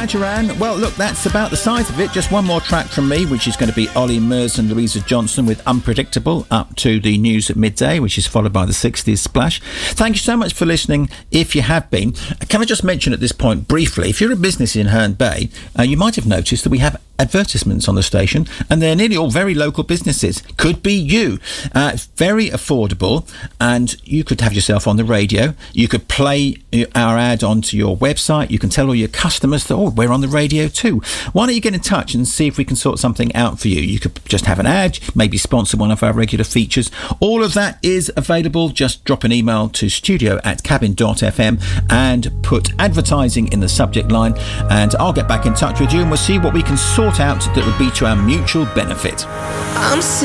Duran Duran. Well, look, that's about the size of it. Just one more track from me, which is going to be Ollie Murs and Louisa Johnson with Unpredictable, up to the news at midday, which is followed by the 60s Splash. Thank you so much for listening, if you have been. Can I just mention at this point, briefly, if you're a business in Herne Bay, you might have noticed that we have advertisements on the station, and they're nearly all very local businesses. Could be you. Very affordable, and you could have yourself on the radio. You could play our ad onto your website. You can tell all your customers that, oh, we're on the radio too. Why don't you get in touch and see if we can sort something out for you? You could just have an ad, maybe sponsor one of our regular features. All of that is available. Just drop an email to studio@cabin.fm and put advertising in the subject line, and I'll get back in touch with you, and we'll see what we can sort out that would be to our mutual benefit.